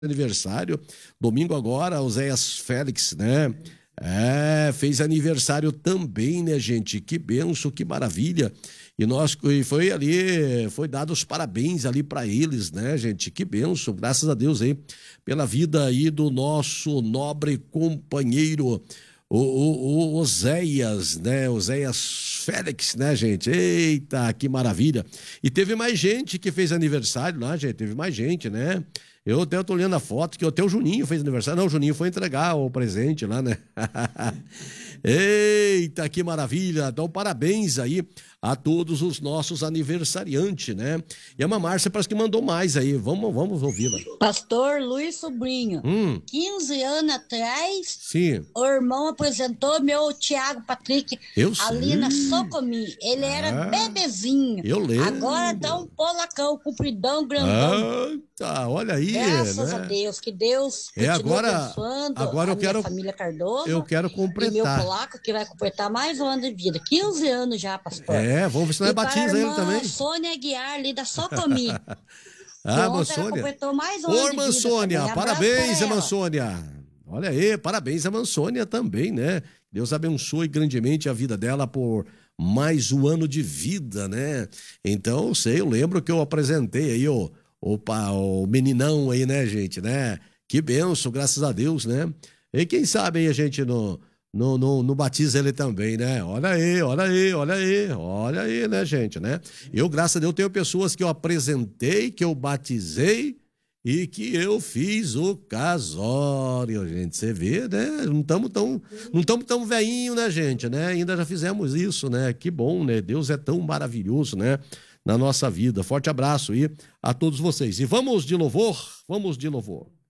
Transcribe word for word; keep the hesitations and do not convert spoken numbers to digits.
aniversário, domingo agora, o Zéias Félix, né? É, fez aniversário também, né, gente? Que benção, que maravilha. E nós, e foi ali, foi dado os parabéns ali para eles, né, gente? Que benção, graças a Deus aí, pela vida aí do nosso nobre companheiro, o, o, o Oséias, né? Oséias Félix, né, gente? Eita, que maravilha. E teve mais gente que fez aniversário lá, gente, teve mais gente, né? Eu até tô olhando a foto que até o Juninho fez aniversário. Não, o Juninho foi entregar o presente lá, né? Eita, que maravilha. Então, parabéns aí a todos os nossos aniversariantes, né? E a Mamárcia parece que mandou mais aí. Vamos, vamos ouvi-la. Pastor Luiz Sobrinho, Hum. quinze anos atrás, Sim. o irmão apresentou meu Tiago Patrick Eu ali sei. na Socomi. Ele era Ah, bebezinho. eu lembro. Agora tá um polacão, compridão, grandão. Ah, tá, olha aí, Graças né? a Deus, que Deus É, continue agora, abençoando agora a eu minha quero, família Cardoso eu quero e meu completar. polaco, que vai completar mais um ano de vida. quinze anos já, pastor. É, vamos ver se nós E para a batiza ele irmã também. Sônia Aguiar, ali da Socomi. Ah, irmã Ontem ela Sônia. completou mais um Ô, ano de irmã vida Sônia, também. Abraço parabéns, para irmã ela. Sônia. Olha aí, parabéns, irmã Sônia também, né? Deus abençoe grandemente a vida dela por mais um ano de vida, né? Então, eu sei, eu lembro que eu apresentei aí o, o, o meninão aí, né, gente, né? Que benção, graças a Deus, né? E quem sabe aí a gente não... No, no, no batiza ele também, né? Olha aí, olha aí, olha aí, olha aí, né, gente, né? Eu, graças a Deus, tenho pessoas que eu apresentei, que eu batizei e que eu fiz o casório, gente. Você vê, né? Não estamos tão, não estamos tão velhinho, né, gente, né? Ainda já fizemos isso, né? Que bom, né? Deus é tão maravilhoso, né? Na nossa vida. Forte abraço aí a todos vocês. E vamos de louvor, vamos de louvor.